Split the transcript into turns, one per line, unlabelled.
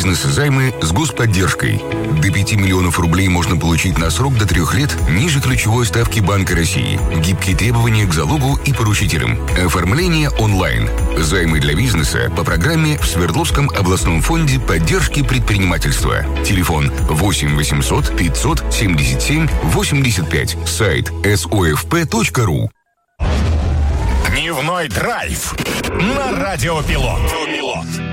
бизнес-займы с господдержкой. До 5 миллионов рублей можно получить на срок до 3 лет ниже ключевой ставки Банка России. Гибкие требования к залогу и поручителям. Оформление онлайн. Займы для бизнеса по программе в Свердловском областном фонде поддержки предпринимательства. Телефон 8 800 577 85. Сайт sofp.ru.
Дневной драйв на Радио Пилот.